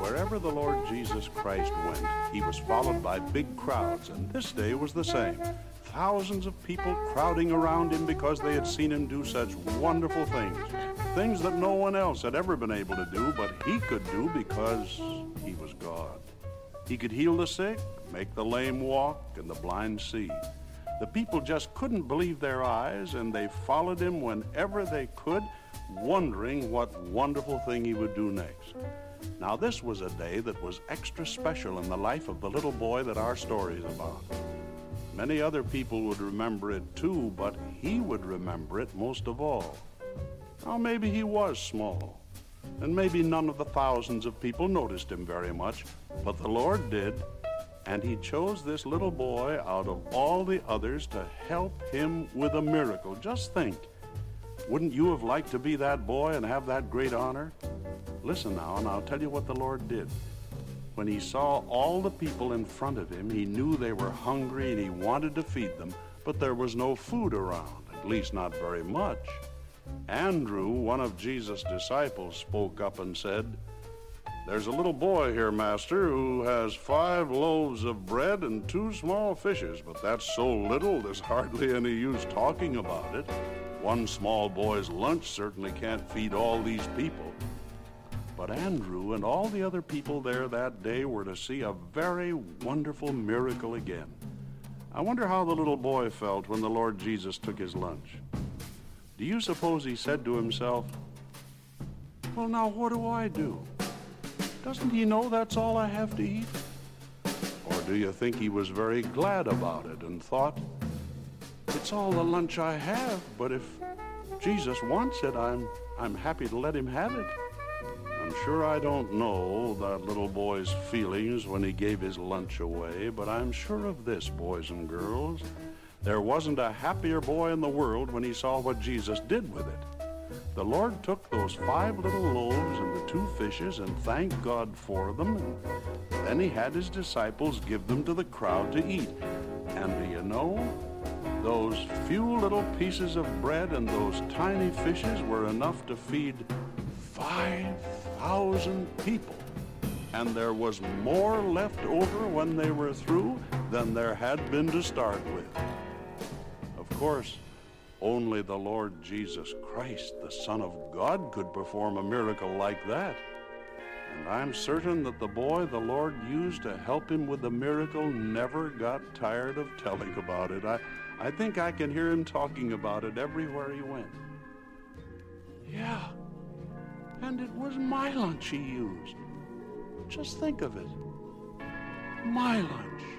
wherever the Lord Jesus Christ went, he was followed by big crowds, and this day was the same. Thousands of people crowding around him because they had seen him do such wonderful things. Things that no one else had ever been able to do, but he could do because he was God. He could heal the sick, make the lame walk, and the blind see. The people just couldn't believe their eyes, and they followed him whenever they could, wondering what wonderful thing he would do next. Now, this was a day that was extra special in the life of the little boy that our story is about. Many other people would remember it too, but he would remember it most of all. Now, maybe he was small, and maybe none of the thousands of people noticed him very much, but the Lord did, and he chose this little boy out of all the others to help him with a miracle. Just think, wouldn't you have liked to be that boy and have that great honor? Listen now, and I'll tell you what the Lord did. When he saw all the people in front of him, he knew they were hungry and he wanted to feed them, but there was no food around, at least not very much. Andrew, one of Jesus' disciples, spoke up and said, "There's a little boy here, Master, who has 5 loaves of bread and 2 small fishes, but that's so little there's hardly any use talking about it. One small boy's lunch certainly can't feed all these people." But Andrew and all the other people there that day were to see a very wonderful miracle again. I wonder how the little boy felt when the Lord Jesus took his lunch. Do you suppose he said to himself, "Well, now what do I do? Doesn't he know that's all I have to eat?" Or do you think he was very glad about it and thought, "It's all the lunch I have, but if Jesus wants it, I'm happy to let him have it"? I'm sure I don't know that little boy's feelings when he gave his lunch away, but I'm sure of this, boys and girls. There wasn't a happier boy in the world when he saw what Jesus did with it. The Lord took those 5 little loaves and the 2 fishes and thanked God for them, and then he had his disciples give them to the crowd to eat. And do you know, those few little pieces of bread and those tiny fishes were enough to feed 5,000 people, and there was more left over when they were through than there had been to start with. Of course, only the Lord Jesus Christ, the Son of God, could perform a miracle like that. And I'm certain that the boy the Lord used to help him with the miracle never got tired of telling about it. I think I can hear him talking about it everywhere he went. Yeah. And it was my lunch he used. Just think of it. My lunch.